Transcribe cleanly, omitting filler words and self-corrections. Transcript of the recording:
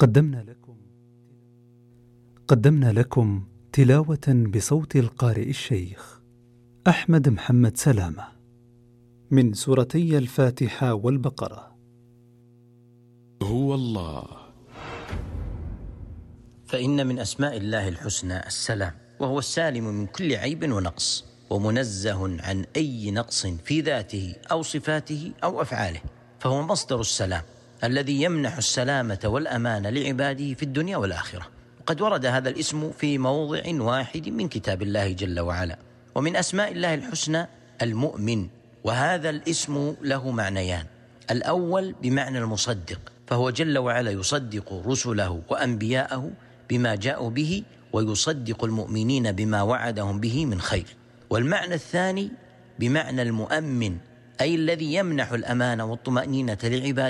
قدمنا لكم تلاوة بصوت القارئ الشيخ أحمد محمد سلامة من سورتي الفاتحة والبقرة. هو الله. فإن من أسماء الله الحسنى السلام، وهو السالم من كل عيب ونقص، ومنزه عن أي نقص في ذاته أو صفاته أو أفعاله، فهو مصدر السلام الذي يمنح السلامة والأمان لعباده في الدنيا والآخرة. وقد ورد هذا الاسم في موضع واحد من كتاب الله جل وعلا. ومن أسماء الله الحسنى المؤمن، وهذا الاسم له معنيان: الأول بمعنى المصدق، فهو جل وعلا يصدق رسله وأنبياءه بما جاءوا به، ويصدق المؤمنين بما وعدهم به من خير. والمعنى الثاني بمعنى المؤمن، أي الذي يمنح الأمان والطمأنينة لعباده